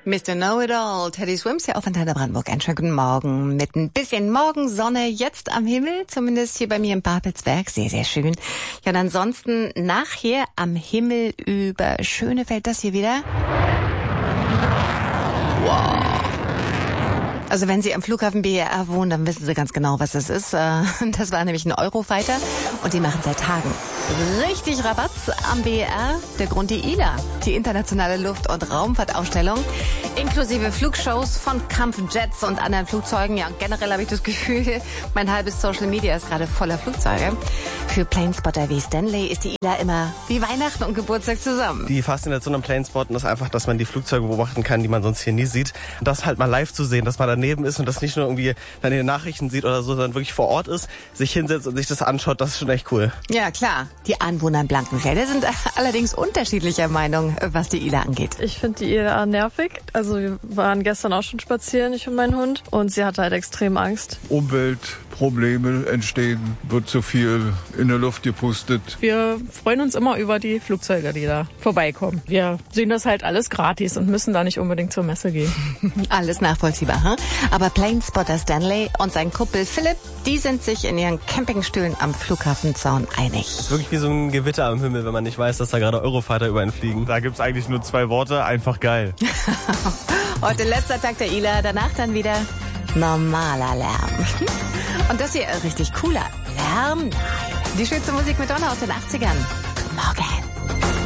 Mr. Know-It-All, Teddy Swims hier auf Antenne Brandenburg. Einen schönen guten Morgen mit ein bisschen Morgensonne jetzt am Himmel, zumindest hier bei mir im Babelsberg. Sehr, sehr schön. Ja, und ansonsten nachher am Himmel über Schönefeld das hier wieder. Wow. Also wenn Sie am Flughafen BER wohnen, dann wissen Sie ganz genau, was das ist. Das war nämlich ein Eurofighter und die machen seit Tagen richtig Rabatz am BER. Der Grund die ILA, die internationale Luft- und Raumfahrtausstellung, inklusive Flugshows von Kampfjets und anderen Flugzeugen. Ja, und generell habe ich das Gefühl, mein halbes Social Media ist gerade voller Flugzeuge. Für Planespotter wie Stanley ist die ILA immer wie Weihnachten und Geburtstag zusammen. Die Faszination am Planespotten ist einfach, dass man die Flugzeuge beobachten kann, die man sonst hier nie sieht. Und das halt mal live zu sehen, dass man daneben ist und das nicht nur irgendwie dann in den Nachrichten sieht oder so, sondern wirklich vor Ort ist, sich hinsetzt und sich das anschaut, das ist schon echt cool. Ja, klar. Die Anwohner in Blankenfelde sind allerdings unterschiedlicher Meinung, was die ILA angeht. Ich finde die ILA nervig. Also wir waren gestern auch schon spazieren, ich und mein Hund. Und sie hatte halt extrem Angst. Umweltprobleme entstehen, wird zu viel in der Luft gepustet. Wir freuen uns immer über die Flugzeuge, die da vorbeikommen. Wir sehen das halt alles gratis und müssen da nicht unbedingt zur Messe gehen. Alles nachvollziehbar, hm? Aber Planespotter Stanley und sein Kumpel Philipp, die sind sich in ihren Campingstühlen am Flughafenzaun einig. Das ist wirklich wie so ein Gewitter am Himmel, wenn man nicht weiß, dass da gerade Eurofighter über einen fliegen. Da gibt's eigentlich nur 2 Worte, einfach geil. Heute letzter Tag der ILA, danach dann wieder normaler Lärm. Und das hier richtig cooler Lärm. Die schönste Musik mit Donner aus den 80ern. Morgen.